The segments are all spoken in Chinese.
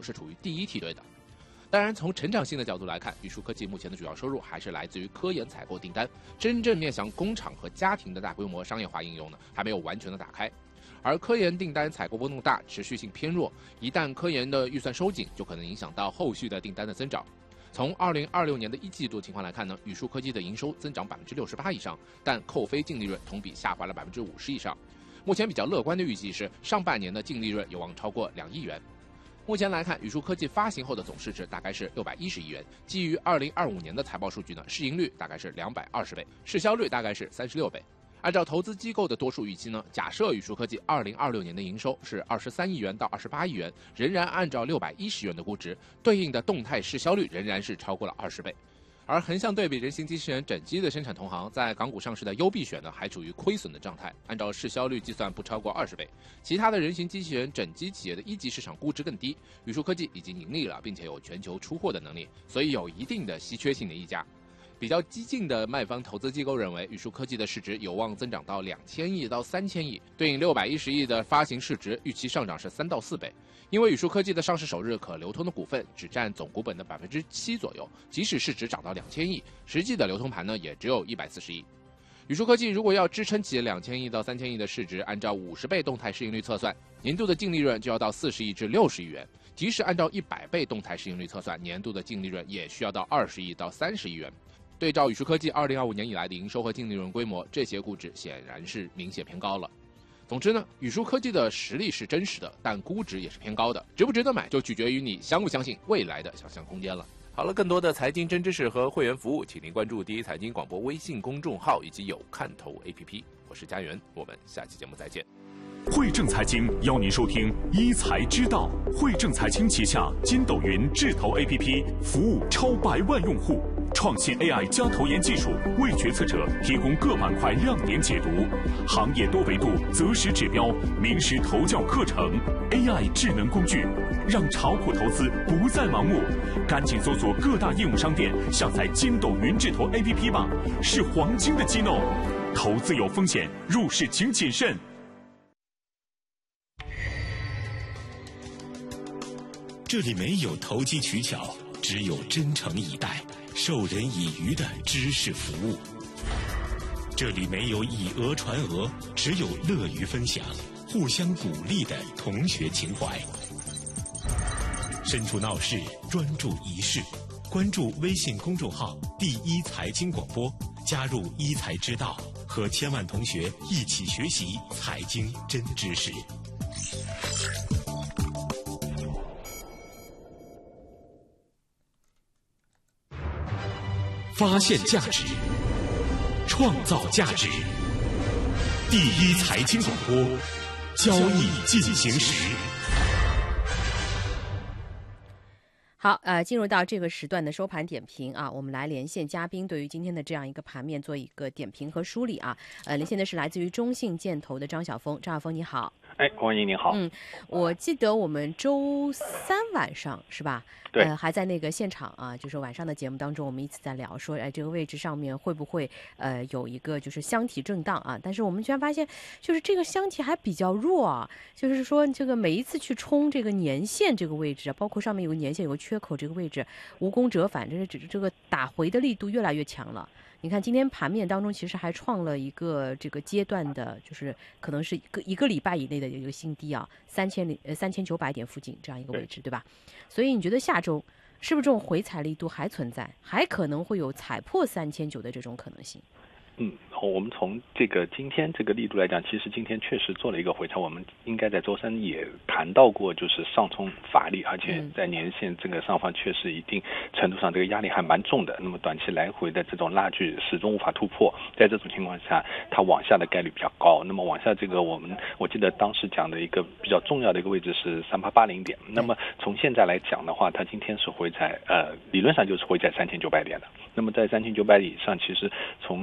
中是处于第一梯队的。当然，从成长性的角度来看，宇树科技目前的主要收入还是来自于科研采购订单，真正面向工厂和家庭的大规模商业化应用呢，还没有完全的打开。而科研订单采购波动大，持续性偏弱，一旦科研的预算收紧，就可能影响到后续的订单的增长。从2026年的一季度情况来看呢，宇树科技的营收增长68%以上，但扣非净利润同比下滑了50%以上。目前比较乐观的预计是，上半年的净利润有望超过2亿元。目前来看，宇树科技发行后的总市值大概是610亿元，基于2025年的财报数据呢，市盈率大概是220倍，市销率大概是36倍。按照投资机构的多数预期呢，假设宇树科技2026年的营收是23亿元到28亿元，仍然按照610元的估值，对应的动态市销率仍然是超过了20倍。而横向对比人形机器人整机的生产同行，在港股上市的优必选呢，还处于亏损的状态，按照市销率计算不超过20倍。其他的人形机器人整机企业的一级市场估值更低，宇树科技已经盈利了，并且有全球出货的能力，所以有一定的稀缺性的溢价。比较激进的卖方投资机构认为，宇树科技的市值有望增长到2000亿到3000亿，对应610亿的发行市值，预期上涨是3到4倍。因为宇树科技的上市首日可流通的股份只占总股本的7%左右，即使市值涨到2000亿，实际的流通盘呢也只有140亿。宇树科技如果要支撑起2000亿到3000亿的市值，按照50倍动态市盈率测算，年度的净利润就要到40亿至60亿元。即使按照100倍动态市盈率测算，年度的净利润也需要到20亿到30亿元。对照宇树科技2025年以来的营收和净利润规模，这些估值显然是明显偏高了。总之呢，宇树科技的实力是真实的，但估值也是偏高的。值不值得买，就取决于你相不相信未来的想象空间了。好了，更多的财经真知识和会员服务，请您关注第一财经广播微信公众号以及有看头 APP。我是佳源，我们下期节目再见。 汇正财经邀您收听一财之道。汇正财经旗下筋斗云智投 APP 服务超100万用户，创新 AI 加投研技术，为决策者提供各板块亮点解读，行业多维度择时指标，名师投教课程 ，AI 智能工具，让炒股投资不再盲目。赶紧搜索各大应用商店，下载筋斗云智投 APP 吧，是黄金的机弄。投资有风险，入市请谨慎。 这里没有投机取巧，只有真诚以待、授人以渔的知识服务。这里没有以讹传讹，只有乐于分享、互相鼓励的同学情怀。身处闹市，专注一事。关注微信公众号“第一财经广播”，加入一财之道，和千万同学一起学习财经真知识。发现价值，创造价值。第一财经广播，交易进行时。 好，进入到这个时段的收盘点评啊，我们来连线嘉宾，对于今天的这样一个盘面做一个点评和梳理啊。连线的是来自于中信建投的张晓峰，张晓峰你好。 王莹您好。 我记得我们周三晚上是吧？ 对， 还在那个现场啊，就是晚上的节目当中，我们一直在聊说，这个位置上面会不会有一个就是箱体震荡啊？但是我们居然发现，就是这个箱体还比较弱啊，就是说这个每一次去冲这个年线这个位置，包括上面有个年线有个缺口这个位置，无功折返，这个打回的力度越来越强了。你看今天盘面当中其实还创了一个这个阶段的，就是可能是一个礼拜以内的一个新低啊，3900点附近这样一个位置，对吧？所以你觉得下周是不是这种回踩力度还存在，还可能会有踩破3900的这种可能性？ 我们从这个今天这个力度来讲，其实今天确实做了一个回调。我们应该在周三也谈到过，就是上冲乏力，而且在年线这个上方确实一定程度上这个压力还蛮重的。那么短期来回的这种拉锯始终无法突破，在这种情况下，它往下的概率比较高。那么往下这个我记得当时讲的一个比较重要的一个位置是3880点。那么从现在来讲的话，它今天是回踩理论上就是回踩3900点的。那么在3900以上，其实从下午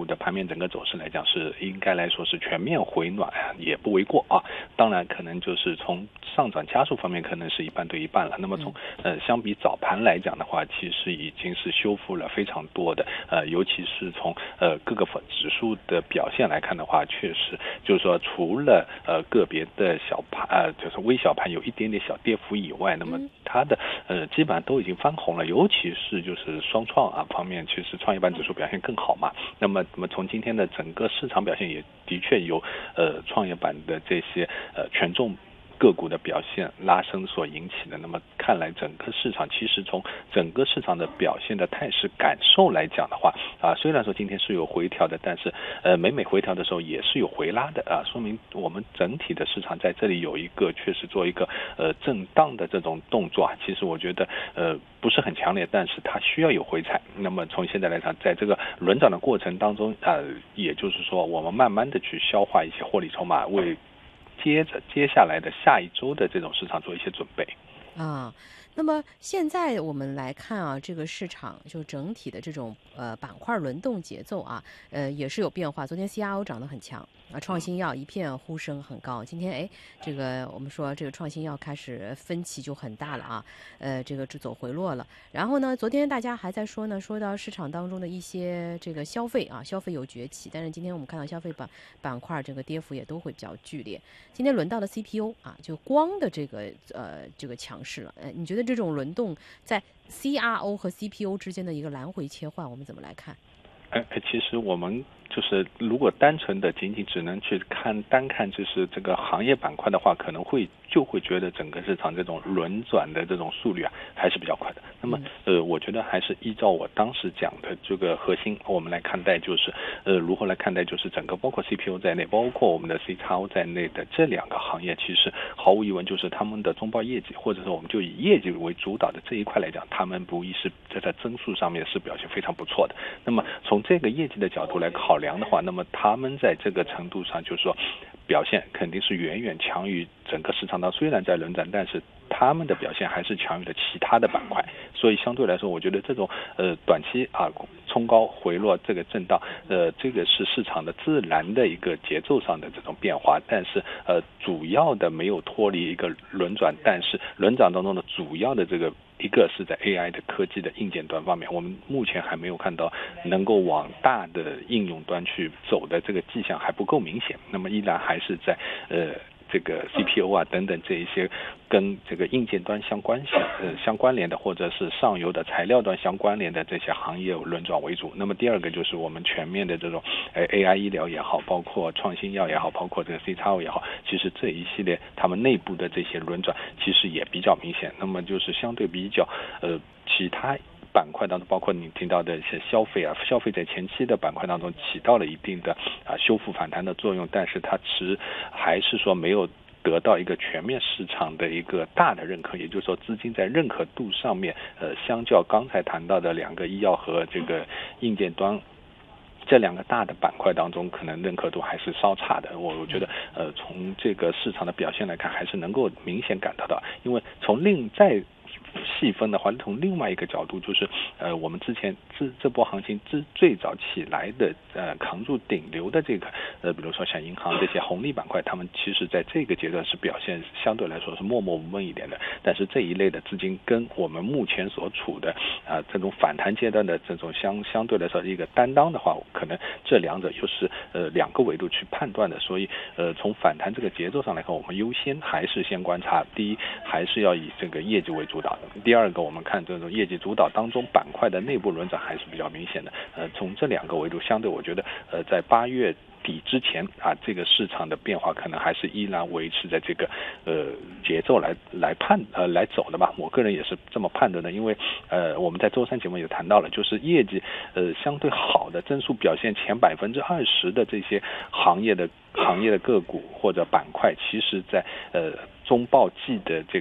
的盘面整个走势来讲，是应该来说是全面回暖也不为过啊。当然可能就是从上涨加速方面可能是一半对一半了。那么从相比早盘来讲的话，其实已经是修复了非常多的尤其是从各个指数的表现来看的话，确实就是说除了个别的小盘就是微小盘有一点点小跌幅以外，那么它的基本上都已经翻红了，尤其是就是双创方面，其实创业板指数表现更好嘛。那么从今天的整个市场表现也的确由创业板的这些权重个股的表现拉升所引起的。那么看来整个市场其实从整个市场的表现的态势感受来讲的话虽然说今天是有回调的，但是每回调的时候也是有回拉的说明我们整体的市场在这里有一个确实做一个震荡的这种动作其实我觉得不是很强烈，但是它需要有回踩。那么从现在来讲，在这个轮涨的过程当中也就是说我们慢慢的去消化一些获利筹码，为接下来的下一周的这种市场做一些准备那么现在我们来看这个市场就整体的这种板块轮动节奏也是有变化。昨天 CRO 涨得很强创新药一片呼声很高。今天这个我们说这个创新药开始分歧就很大了这个走回落了。然后呢，昨天大家还在说到市场当中的一些这个消费消费有崛起，但是今天我们看到消费板块这个跌幅也都会比较剧烈。今天轮到了 CPU 就光的这个强势了。你觉得这种轮动在 CRO 和 CPU 之间的一个来回切换，我们怎么来看？ 其实我们就是如果单纯的仅仅只能去单看就是这个行业板块的话，可能就会觉得整个市场这种轮转的这种速率还是比较快的。那么我觉得还是依照我当时讲的这个核心，我们来看待就是如何来看待就是整个包括 CPU 在内，包括我们的 CRO 在内的这两个行业，其实毫无疑问就是他们的中报业绩，或者说我们就以业绩为主导的这一块来讲，他们无疑是在增速上面是表现非常不错的。那么从这个业绩的角度来考量的话，那么他们在这个程度上就是说表现肯定是远远强于整个市场当中，虽然在轮转，但是他们的表现还是强于的其他的板块。所以相对来说，我觉得这种短期冲高回落这个震荡这个是市场的自然的一个节奏上的这种变化，但是主要的没有脱离一个轮转，但是轮转当中的主要的这个一个是在 AI 的科技的硬件端方面，我们目前还没有看到能够往大的应用端去走的这个迹象还不够明显。那么依然还是在这个 CPU 等等这一些跟这个硬件端相关联的，或者是上游的材料端相关联的这些行业轮转为主。那么第二个就是我们全面的这种AI 医疗也好，包括创新药也好，包括这个 CRO 也好，其实这一系列他们内部的这些轮转其实也比较明显。那么就是相对比较其他板块当中，包括你听到的一些消费在前期的板块当中起到了一定的修复反弹的作用，但是它还是说没有得到一个全面市场的一个大的认可，也就是说资金在认可度上面相较刚才谈到的两个医药和这个硬件端这两个大的板块当中，可能认可度还是稍差的。我觉得从这个市场的表现来看，还是能够明显感到的。因为从再细分的话，从另外一个角度就是我们之前这波行情最早起来的扛住顶流的这个比如说像银行这些红利板块，他们其实在这个阶段是表现相对来说是默默无闻一点的。但是这一类的资金跟我们目前所处的这种反弹阶段的这种相对来说一个担当的话，可能这两者又是两个维度去判断的。所以从反弹这个节奏上来看，我们优先还是先观察，第一还是要以这个业绩为主导。第二个，我们看这种业绩主导当中板块的内部轮转还是比较明显的。从这两个维度，相对我觉得在8月底之前这个市场的变化可能还是依然维持在这个节奏来走的吧。我个人也是这么判断的，因为我们在周三节目也谈到了，就是业绩相对好的增速表现前20%的这些行业的个股或者板块，其实在中报季的这个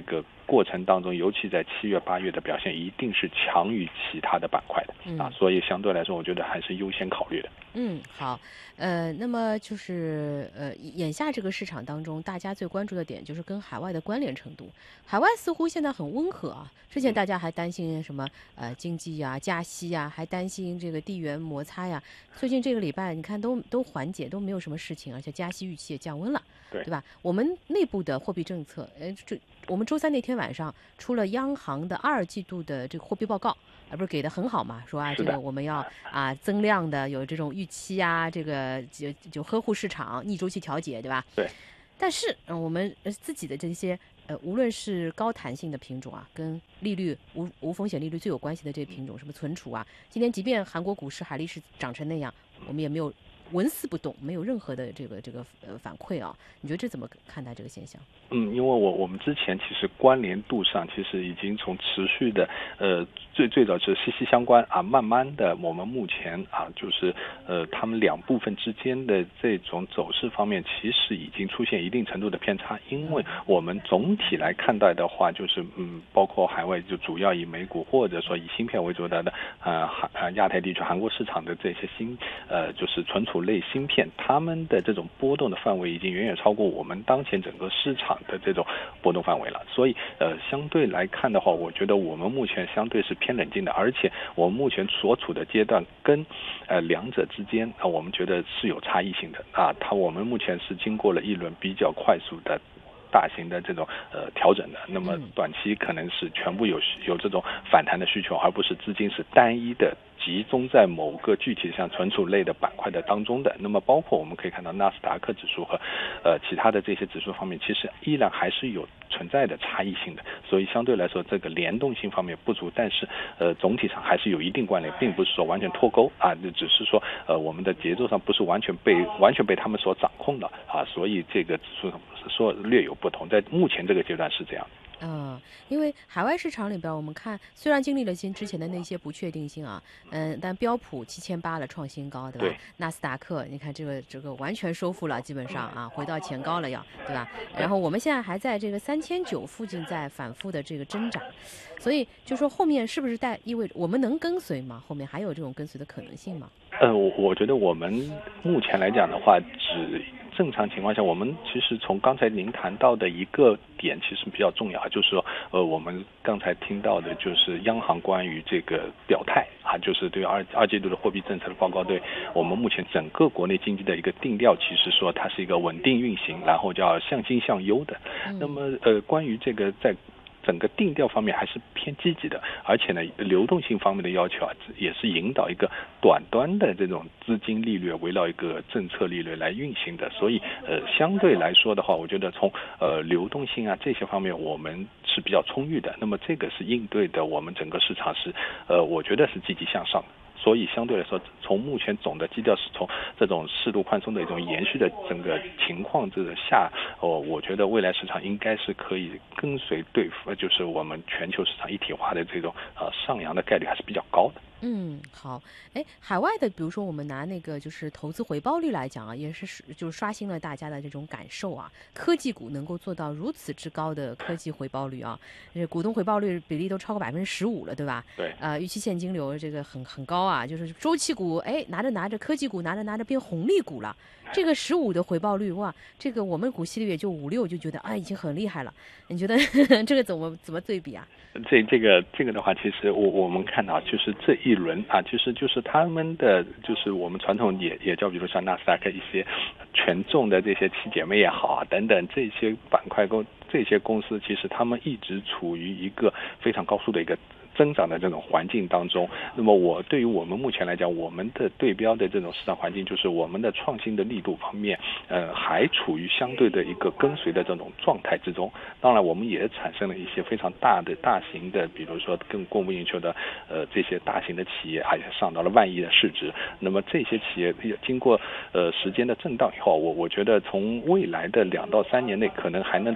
过程当中，尤其在7月、8月的表现一定是强于其他的板块的所以相对来说，我觉得还是优先考虑的。 好，那么就是眼下这个市场当中，大家最关注的点就是跟海外的关联程度。海外似乎现在很温和啊，之前大家还担心什么经济呀、加息呀，还担心这个地缘摩擦呀。最近这个礼拜，你看都缓解，都没有什么事情，而且加息预期也降温了，对吧？我们内部的货币政策，我们周三那天晚上出了央行的2季度的这个货币报告。不是给的很好嘛？说这个我们要增量的有这种预期啊，这个就呵护市场，逆周期调节，对吧？ 对。 但是我们自己的这些无论是高弹性的品种啊，跟利率无风险利率最有关系的这些品种，什么存储啊，今天即便韩国股市、海力士涨成那样，我们也没有纹丝不动，没有任何的这个反馈啊。你觉得这怎么看待这个现象？ 因为我们之前其实关联度上其实已经从持续的最早是息息相关慢慢的我们目前就是他们两部分之间的这种走势方面其实已经出现一定程度的偏差，因为我们总体来看待的话，就是包括海外就主要以美股或者说以芯片为主的亚太地区韩国市场的这些就是存储类芯片，他们的这种波动的范围已经远远超过我们当前整个市场的这种波动范围了。所以相对来看的话，我觉得我们目前相对是偏冷静的，而且我们目前所处的阶段跟两者之间我们觉得是有差异性的我们目前是经过了一轮比较快速的大型的这种调整的，那么短期可能是全部有这种反弹的需求，而不是资金是单一的集中在某个具体像存储类的板块的当中的。那么包括我们可以看到纳斯达克指数和其他的这些指数方面，其实依然还是有存在的差异性的，所以相对来说这个联动性方面不足，但是总体上还是有一定关联，并不是说完全脱钩只是说我们的节奏上不是完全被他们所掌控的所以这个指数上说略有不同，在目前这个阶段是这样。 因为海外市场里边，我们看虽然经历了之前的那些不确定性但标普7800了，创新高，对吧？纳斯达克，你看这个完全收复了，基本上回到前高了要，对吧？然后我们现在还在这个3900附近在反复的这个挣扎，所以就说后面是不是意味着我们能跟随吗？后面还有这种跟随的可能性吗？ 我觉得我们目前来讲的话，正常情况下，我们其实从刚才您谈到的一个点其实比较重要，就是说我们刚才听到的就是央行关于这个表态就是对二季度的货币政策的报告，对我们目前整个国内经济的一个定调，其实说它是一个稳定运行，然后叫向新向优的。那么关于这个在整个定调方面还是偏积极的，而且呢，流动性方面的要求也是引导一个短端的这种资金利率围绕一个政策利率来运行的，所以相对来说的话，我觉得从流动性这些方面我们是比较充裕的，那么这个是应对的我们整个市场是我觉得是积极向上的。所以相对来说，从目前总的基调是从这种适度宽松的一种延续的整个情况之下，我觉得未来市场应该是可以跟随就是我们全球市场一体化的这种上扬的概率还是比较高的。 好，海外的，比如说我们拿那个就是投资回报率来讲也是就是刷新了大家的这种感受科技股能够做到如此之高的科技回报率股东回报率比例都超过15%了，对吧？ 对。 预期现金流这个很高就是周期股拿着科技股拿着变红利股了，这个15%的回报率这个我们股息率也就5、6，就觉得已经很厉害了。你觉得这个怎么对比这个的话，其实我们看到就是这一轮就是他们的就是我们传统也叫比如像纳斯达克一些权重的这些七姐妹也好等等这些板块这些公司，其实他们一直处于一个非常高速的一个增长的这种环境当中。那么对于我们目前来讲，我们的对标的这种市场环境，就是我们的创新的力度方面还处于相对的一个跟随的这种状态之中。当然我们也产生了一些非常大型的比如说更供不应求的这些大型的企业也上到了万亿的市值。那么这些企业经过时间的震荡以后，我觉得从未来的2到3年内可能还能得到一定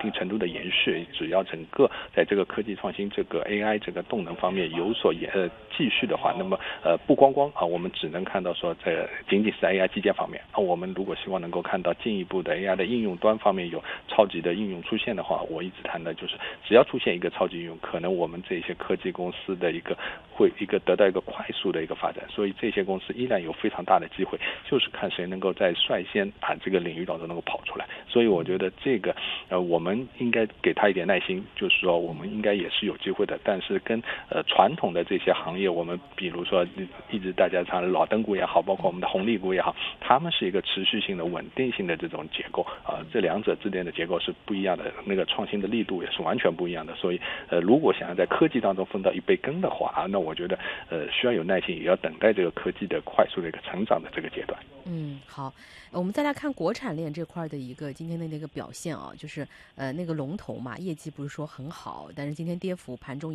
定程度的延续，只要整个在这个科技创新、这个 AI 这个动能方面有所继续的话，那么不光我们只能看到说这仅仅是在 AI 基建方面我们如果希望能够看到进一步的 AI 的应用端方面有超级的应用出现的话，我一直谈的就是只要出现一个超级应用，可能我们这些科技公司的会得到一个快速的一个发展，所以这些公司依然有非常大的机会，就是看谁能够在率先这个领域当中能够跑出来。所以我觉得这个我们应该给他一点耐心，就是说我们应该也是有机会的，但是跟传统的这些行业，我们比如说一直大家讲的老灯股也好，包括我们的红利股也好，他们是一个持续性的稳定性的这种结构这两者之间的结构是不一样的，那个创新的力度也是完全不一样的。所以如果想要在科技当中分到一杯羹的话那我觉得需要有耐心，也要等待这个科技的快速的一个成长的这个阶段。 好，我们再来看国产链这块的一个今天的那个表现就是那个龙头嘛，业绩不是说很好，但是今天跌幅盘中